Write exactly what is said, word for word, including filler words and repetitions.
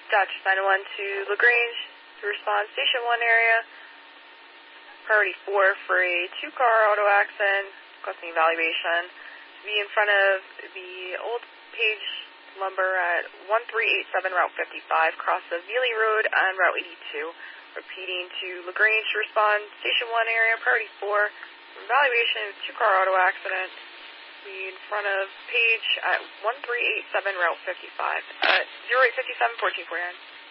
Dodge nine one to LaGrange to respond Station one area. Priority four for a two-car auto accident, requesting evaluation. Be in front of the Old Page Lumber at one three eight seven Route fifty-five, cross of Neely Road on Route eighty-two. Repeating to LaGrange to respond Station one area, priority four. Evaluation of two-car auto accident. Be in front of Page at one three eight seven Route fifty-five. Uh, zero eight five seven, fourteen forty-nine.